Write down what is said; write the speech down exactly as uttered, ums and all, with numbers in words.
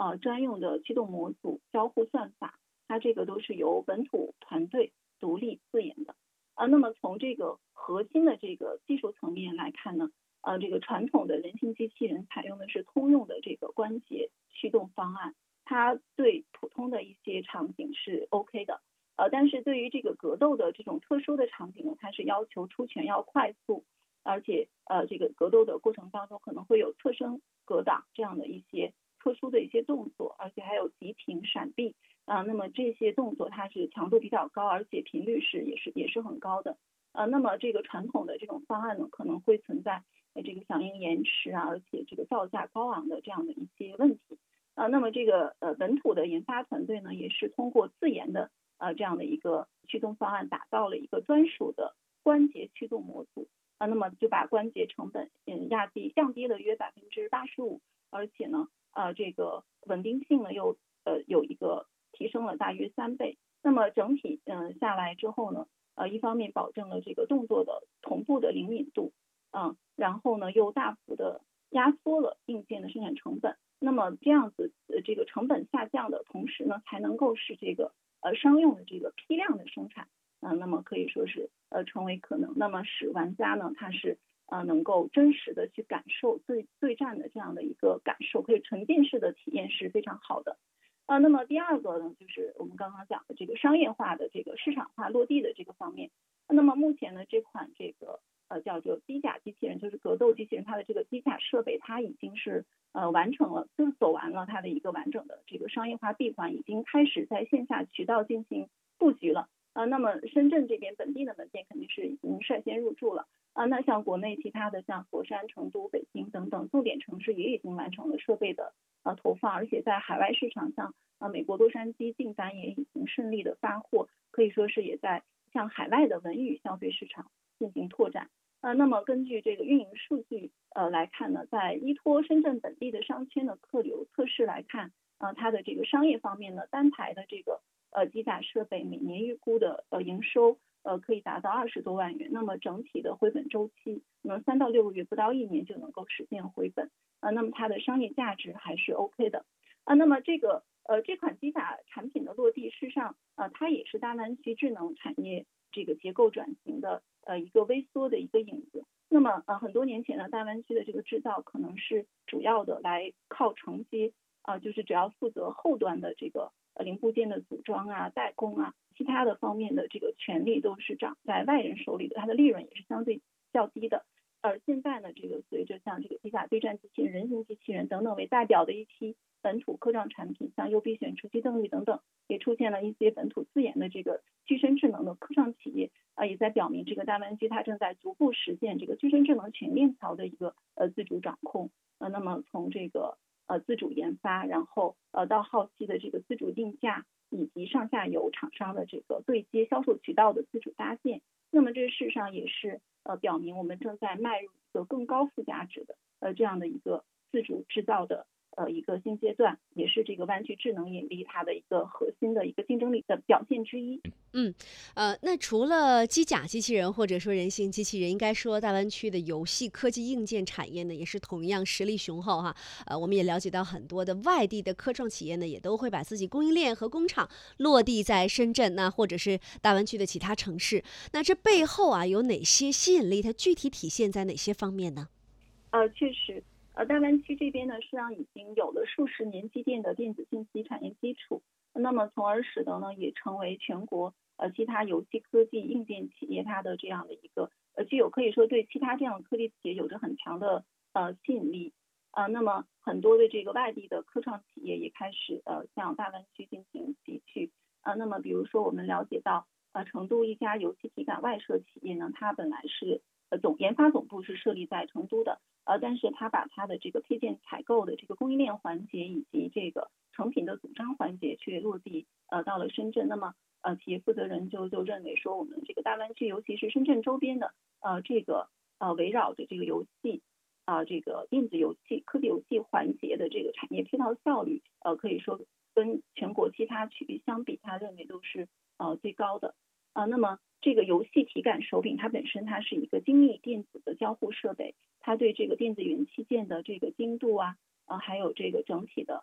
呃专用的驱动模组、交互算法，它这个都是由本土团队独立自研的。啊，那么从这个核心的这个技术层面来看呢，呃，这个传统的人形机器人采用的是通用的这个关节驱动方案，它对普通的一些场景是 OK 的。呃，但是对于这个格斗的这种特殊的场景呢，它是要求出拳要快速，而且呃，这个格斗的过程当中可能会有侧身格挡这样的一些特殊的一些动作，而且还有急停、闪避啊、呃，那么这些动作它是强度比较高，而且频率是也是也是很高的。呃，那么这个传统的这种方案呢，可能会存在呃这个响应延迟啊，而且这个造价高昂的这样的一些问题。啊、呃，那么这个呃本土的研发团队呢，也是通过自研的呃这样的一个驱动方案，打造了一个专属的关节驱动模组。啊，那么就把关节成本嗯压低降低了约百分之八十五，而且呢，呃，这个稳定性呢又呃有一个提升了大约三倍。那么整体嗯、呃、下来之后呢，呃，一方面保证了这个动作的同步的灵敏度，嗯、呃，然后呢又大幅的压缩了硬件的生产成本。那么这样子呃这个成本下降的同时呢，才能够使这个呃商用的这个批量的生产。啊、呃，那么可以说是呃成为可能，那么使玩家呢他是呃能够真实的去感受对对战的这样的一个感受，可以沉浸式的体验是非常好的。呃，那么第二个呢，就是我们刚刚讲的这个商业化的这个市场化落地的这个方面。那么目前呢，这款这个呃叫做机甲机器人，就是格斗机器人，它的这个机甲设备它已经是呃完成了，就是走完了它的一个完整的这个商业化闭环，已经开始在线下渠道进行布局了。呃，那么深圳这边本地的门店肯定是已经率先入驻了啊。那像国内其他的像佛山、成都、北京等等重点城市也已经完成了设备的呃投放，而且在海外市场像呃美国洛杉矶订单也已经顺利的发货，可以说是也在向海外的文娱消费市场进行拓展。呃，那么根据这个运营数据呃来看呢，在依托深圳本地的商圈的客流测试来看，呃，它的这个商业方面呢，单台的这个呃机甲设备每年预估的呃营收呃可以达到二十多万元，那么整体的回本周期能三到六个月，不到一年就能够实现回本。呃，那么它的商业价值还是 OK 的。啊，那么这个呃这款机甲产品的落地，事实上呃它也是大湾区智能产业这个结构转型的呃一个微缩的一个影子。那么呃很多年前呢，大湾区的这个制造可能是主要的来靠承接啊、呃，就是只要负责后端的这个呃零部件的组装啊、代工啊，其他的方面的这个权利都是掌在外人手里的，它的利润也是相对较低的。而现在呢，这个随着像这个机甲对战机器人、人形机器人等等为代表的一批本土科创产品，像优必选、除夕邓玉等等，也出现了一些本土自研的这个具身智能的科创企业啊、呃，也在表明这个大湾区它正在逐步实现这个具身智能全链条的一个呃自主掌控。呃，那么从这个呃自主研发，然后呃到后期的这个自主定价，以及上下游厂商的这个对接销售渠道的自主搭建，那么这事实上也是呃表明我们正在迈入一个更高附加值的呃这样的一个自主制造的呃一个新阶段，也是这个湾区智能引力它的一个核心的一个竞争力的表现之一。 嗯，呃，那除了机甲机器人或者说人形机器人，应该说大湾区的游戏科技硬件产业呢，也是同样实力雄厚哈。呃，我们也了解到很多的外地的科创企业呢，也都会把自己供应链和工厂落地在深圳，那或者是大湾区的其他城市。那这背后啊，有哪些吸引力？它具体体现在哪些方面呢？ 呃，确实，呃，大湾区这边呢，实际上已经有了数十年积淀的电子信息产业基础，那么从而使得呢，也成为全国呃其他游戏科技硬件企业它的这样的一个呃具有可以说对其他这样的科技企业有着很强的呃吸引力。呃，那么很多的这个外地的科创企业也开始呃向大湾区进行集聚。呃，那么比如说我们了解到，呃，成都一家游戏体感外设企业呢，它本来是呃总研发总部是设立在成都的，呃，但是它把它的这个配件采购的这个供应链环节以及这个成品的组装环节却落地呃到了深圳。那么呃企业负责人就就认为说，我们这个大湾区，尤其是深圳周边的呃这个呃围绕着这个游戏啊、呃、这个电子游戏、科技游戏环节的这个产业配套效率，呃可以说跟全国其他区域相比，他认为都是呃最高的。啊、呃，那么这个游戏体感手柄它本身它是一个精密电子的交互设备，它对这个电子元器件的这个精度啊，呃，还有这个整体的